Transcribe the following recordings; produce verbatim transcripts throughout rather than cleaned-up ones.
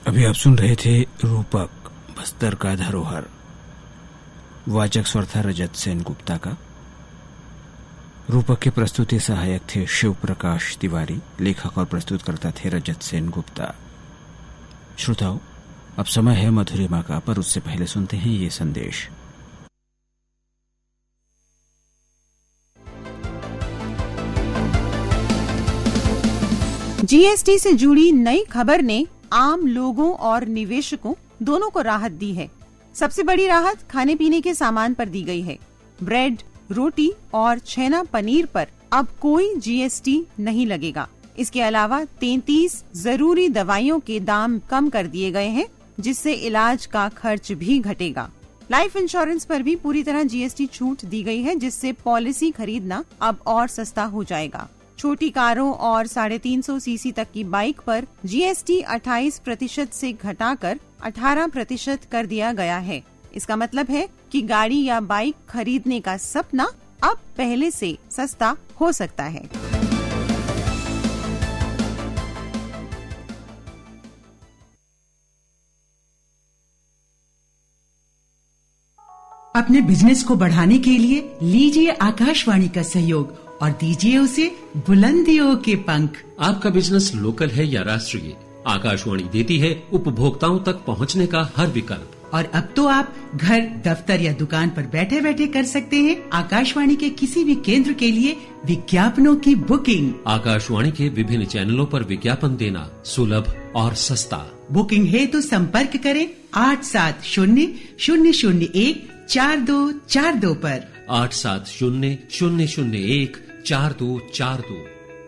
अभी आप सुन रहे थे रूपक, बस्तर का धरोहर। वाचक स्वर था रजत सेन गुप्ता का। रूपक के प्रस्तुति सहायक थे शिव प्रकाश तिवारी, लेखक और प्रस्तुतकर्ता थे रजत सेन गुप्ता। श्रोताओं, अब समय है मधुरिमा का, पर उससे पहले सुनते हैं ये संदेश। जीएसटी से जुड़ी नई खबर ने आम लोगों और निवेशकों दोनों को राहत दी है। सबसे बड़ी राहत खाने पीने के सामान पर दी गई है। ब्रेड, रोटी और छेना पनीर पर अब कोई जीएसटी नहीं लगेगा। इसके अलावा तैंतीस जरूरी दवाइयों के दाम कम कर दिए गए हैं, जिससे इलाज का खर्च भी घटेगा। लाइफ इंश्योरेंस पर भी पूरी तरह जीएसटी छूट दी गई है, जिससे पॉलिसी खरीदना अब और सस्ता हो जाएगा। छोटी कारों और साढ़े तीन सौ सीसी तक की बाइक पर जीएसटी अट्ठाईस प्रतिशत से घटाकर अठारह प्रतिशत कर दिया गया है। इसका मतलब है कि गाड़ी या बाइक खरीदने का सपना अब पहले से सस्ता हो सकता है। अपने बिजनेस को बढ़ाने के लिए लीजिए आकाशवाणी का सहयोग और दीजिए उसे बुलंदियों के पंख। आपका बिजनेस लोकल है या राष्ट्रीय, आकाशवाणी देती है उपभोक्ताओं तक पहुंचने का हर विकल्प। और अब तो आप घर, दफ्तर या दुकान पर बैठे बैठे कर सकते हैं आकाशवाणी के किसी भी केंद्र के लिए विज्ञापनों की बुकिंग। आकाशवाणी के विभिन्न चैनलों पर विज्ञापन देना सुलभ और सस्ता। बुकिंग है तो संपर्क करें आठ सात शून्य शून्य शून्य एक चार दो चार दो पर। आठ सात शून्य शून्य शून्य एक चार दो चार दो।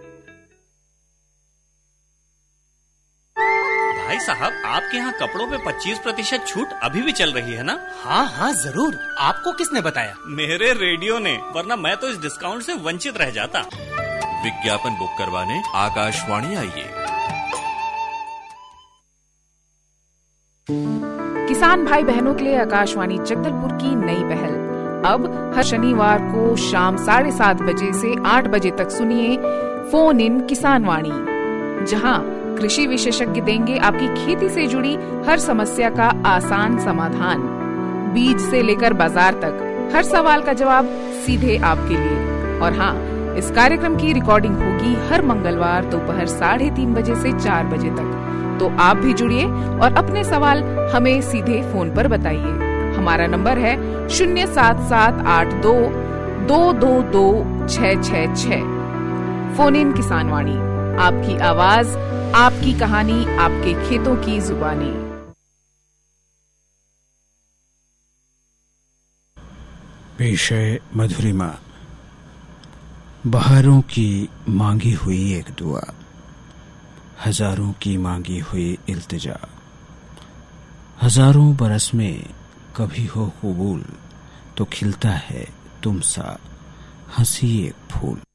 भाई साहब, आपके यहाँ कपड़ों पे पच्चीस प्रतिशत छूट अभी भी चल रही है ना? हाँ हाँ जरूर। आपको किसने बताया? मेरे रेडियो ने, वरना मैं तो इस डिस्काउंट से वंचित रह जाता। विज्ञापन बुक करवाने आकाशवाणी आइए। किसान भाई बहनों के लिए आकाशवाणी जगदलपुर की नई पहल। अब हर शनिवार को शाम साढ़े सात बजे से आठ बजे तक सुनिए फोन इन किसान वाणी, जहां कृषि विशेषज्ञ देंगे आपकी खेती से जुड़ी हर समस्या का आसान समाधान। बीज से लेकर बाजार तक हर सवाल का जवाब सीधे आपके लिए। और हाँ, इस कार्यक्रम की रिकॉर्डिंग होगी हर मंगलवार दोपहर साढ़े तीन बजे से चार बजे तक। तो आप भी जुड़िए और अपने सवाल हमें सीधे फोन पर बताइए। हमारा नंबर है शून्य सात सात आठ दो दो दो दो छह छह छह। फोन इन किसान वाणी, आपकी आवाज, आपकी कहानी, आपके खेतों की जुबानी। पेश है मधुरिमा। बहारों की मांगी हुई एक दुआ, हजारों की मांगी हुई इल्तिजा। हजारों बरस में कभी हो कबूल, तो खिलता है तुम सा हंसी एक फूल।